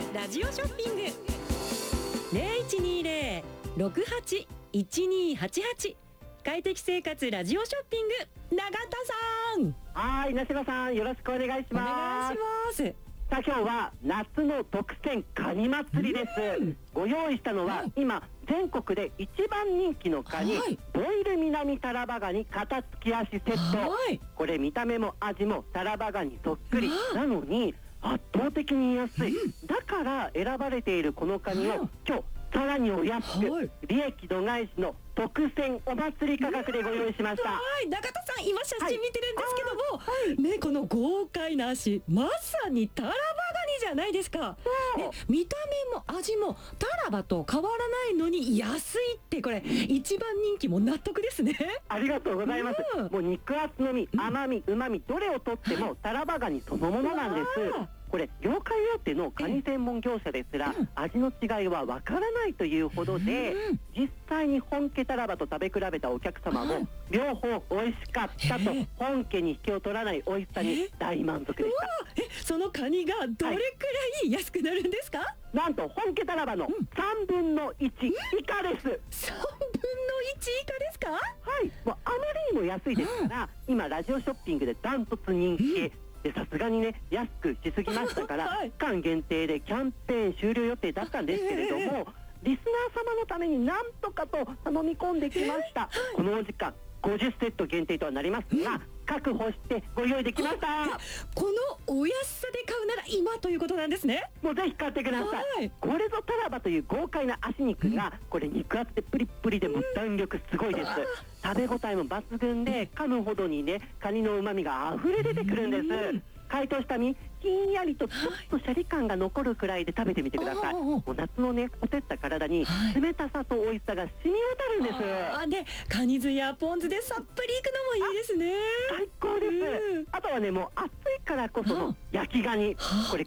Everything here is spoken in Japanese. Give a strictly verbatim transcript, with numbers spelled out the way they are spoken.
ラジオショッピングゼロいちにゼロ ろくはち いちにはちはち快適生活ラジオショッピング永田さん。 はい、なしばさんよろしくお願いします。 お願いします。 さあ今日は夏の特選カニ祭りです。ご用意したのは、はい、今全国で一番人気のカニ、はい、ボイル南タラバガニ肩付き足セット、はい、これ見た目も味もタラバガニそっくりなのに圧倒的に安い、うん、だから選ばれているこのカニを今日さらにお安く、はい、利益度外視の特選お祭り価格でご用意しました。 はい、中田さん今写真見てるんですけども、はいはい、ね、この豪快な足まさにタラバガニじゃないですか、ね、見た目も味もタラバと変わらないのに安いって、これ一番人気も納得ですね。 ありがとうございます、うん、もう肉厚のみ甘みうまみどれをとってもタラバガニそのものなんです。これ業界大手のカニ専門業者ですら、うん、味の違いはわからないというほどで、うん、実際に本家タラバと食べ比べたお客様も両方美味しかったと本家に引けを取らない美味しさに大満足でした。 えそのカニがどれくらい安くなるんですか？はい、 なんと本家タラバのさんぶんのいち以下です。 さんぶんのいち以下ですか？ はい、もうあまりにも安いですから、うん、今ラジオショッピングでダントツ人気、うんでさすがにね安くしすぎましたから、はい、期間限定でキャンペーン終了予定だったんですけれども、えー、リスナー様のためになんとかと頼み込んできました、えーはい、このお時間ごじゅっセット限定とはなりますが、うん、確保してご用意できました。 このお安さで買うなら今ということなんですね。 もうぜひ買ってください、はい、これぞタラバという豪快な足肉が、うん、これ肉厚でプリップリでも弾力すごいです、うん、食べ応えも抜群で噛むほどにねカニの旨味があふれ出てくるんです、うん、解凍した身ひんやりとちょっとシャリ感が残るくらいで食べてみてください。もう夏のねほてった体に冷たさと美味しさが染み渡るんです、 はい、でカニ酢やポン酢でさっぱりいくのもいいですね。 最高です、うん、あとはねもう暑いからこその焼きガニ、これ